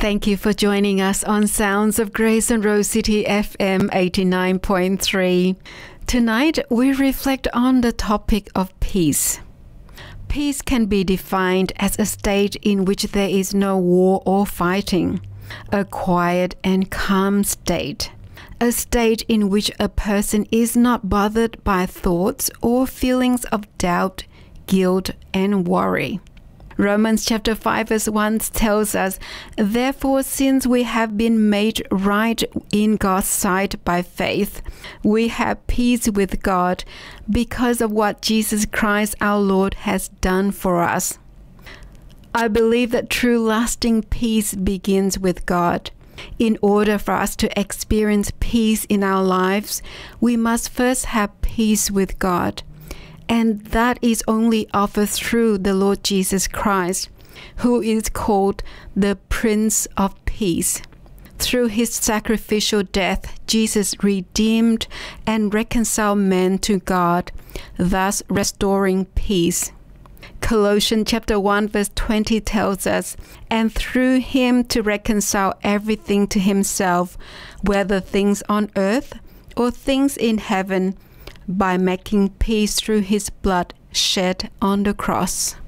Thank you for joining us on Sounds of Grace on Rose City FM 89.3. Tonight we reflect on the topic of peace. Peace can be defined as a state in which there is no war or fighting, a quiet and calm state, a state in which a person is not bothered by thoughts or feelings of doubt, guilt, and worry. Romans chapter 5 verse 1 tells us, "Therefore, since we have been made right in God's sight by faith, we have peace with God because of what Jesus Christ our Lord has done for us." I believe that true lasting peace begins with God. In order for us to experience peace in our lives, we must first have peace with God. And that is only offered through the Lord Jesus Christ, who is called the Prince of Peace. Through his sacrificial death, Jesus redeemed and reconciled men to God, thus restoring peace. Colossians chapter 1 verse 20 tells us, "And through him to reconcile everything to himself, whether things on earth or things in heaven, by making peace through his blood shed on the cross."